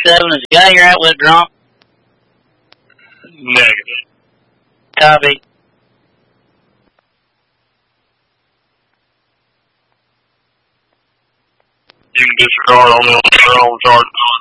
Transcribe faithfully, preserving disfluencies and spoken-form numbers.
seven, is the guy you're out with drunk? Negative. Copy. You can disregard on the own charge.